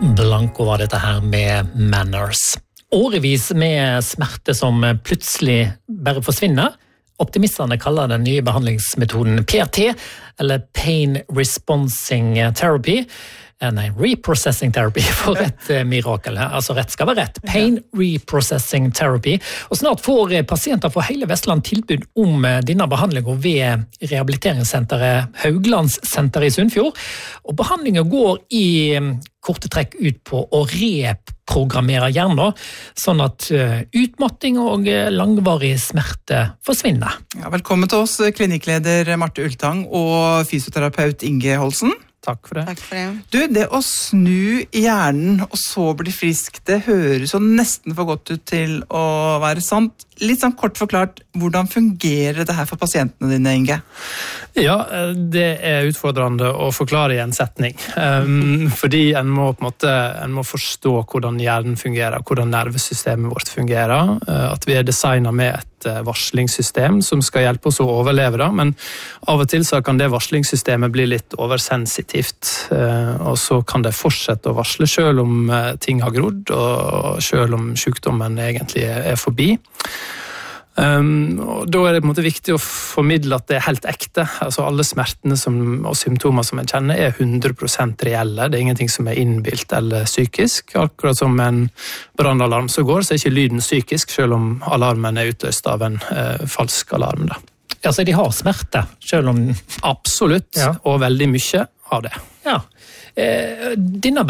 Blanco var dette her med Manners. Årevis med smerte som plutselig bare forsvinner. Optimistene kaller den nye behandlingsmetoden PRT, eller Pain Responding Therapy. Nei, Reprocessing Therapy for et mirakel. Altså rett skal være rett. Pain Reprocessing Therapy. Og snart får pasienter fra hele Vestland tilbud om denne behandlingen ved rehabiliteringssenteret Hauglandssenteret i Sunnfjord. Og behandlingen går i korte trekk ut på å reprogrammere hjernen, sånn at utmatting og langvarig smerte forsvinner. Ja, velkommen til oss, klinikkleder Marte Ultang og fysioterapeut Inge Holsen. Takk for det. Takk for det. Du, det å snu hjernen og så bli frisk, det høres jo nesten for godt ut til å være sant. Litt sånn kort forklart, hvordan fungerer det her for pasientene dine, Inge? Ja, det er utfordrende å forklare i en setning. Fordi en må på en måte forstå hvordan hjernen fungerer, hvordan nervesystemet vårt fungerer. At vi er designet med et varslingssystem som skal hjelpe oss å overleve da, men av og til så kan det varslingssystemet bli litt oversensitivt, og så kan det fortsette å varsle selv om ting har grodd, og selv om sykdommen egentlig er forbi. Og da er det på en måte viktig å formidle at det er helt ekte. Altså alle smertene og symptomer som en kjenner er 100% reelle. Det er ingenting som er innbilt eller psykisk. Akkurat som en brannalarm så går, så er ikke lyden psykisk, selv om alarmen er utløst av en falsk alarm. Da. Ja, så de har smerte, selv om... Absolutt, ja. Og veldig mye av det. Ja. Denne